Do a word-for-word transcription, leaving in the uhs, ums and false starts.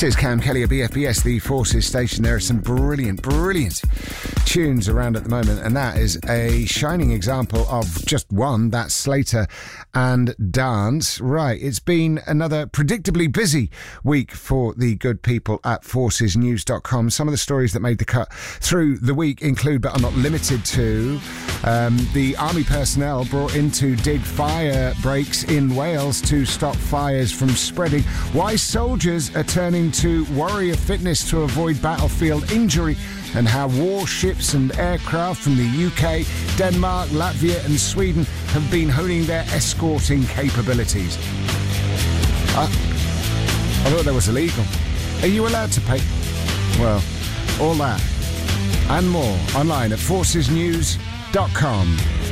This is Cam Kelly at B F B S, the Forces station. There are some brilliant, brilliant tunes around at the moment, and that is a shining example of just one. That's Slater and Dance. Right, it's been another predictably busy week for the good people at forces news dot com. Some of the stories that made the cut through the week include, but are not limited to, um, the army personnel brought in to dig fire breaks in Wales to stop fires from spreading, why soldiers are turning to warrior fitness to avoid battlefield injury, and how warships and aircraft from the U K, Denmark, Latvia and Sweden have been honing their escorting capabilities. I, I thought that was illegal. Are you allowed to pay? Well, all that and more online at forces news dot com.